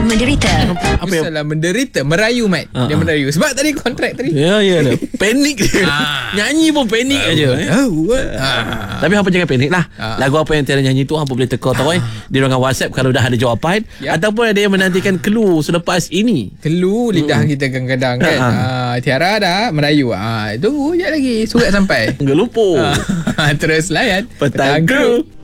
menderita. Apa yang Salah menderita. Merayu, Mat. Dia merayu. Sebab tadi kontrak tadi. Ya dah. Panik dia. Nyanyi pun panik aja. Tapi hampa jangan panik lah. Lagu apa yang Tiara nyanyi tu hampa boleh teka tahu di ruangan WhatsApp kalau dah ada jawapan ataupun ada yang menantikan clue selepas ini. Clue lidah kita kadang-kadang kan. Tiara dah merayu. Tunggu je lagi surat sampai. Enggak lupa. Terus layan Petang Crew.